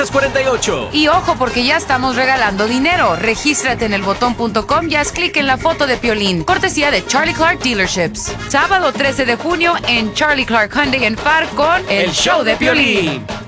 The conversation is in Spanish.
248. Y ojo, porque ya estamos regalando dinero. Regístrate en elbotón.com y haz clic en la foto de Piolín. Cortesía de Charlie Clark Dealerships. Sábado 13 de junio en Charlie Clark Hyundai en Far con El show de Piolín.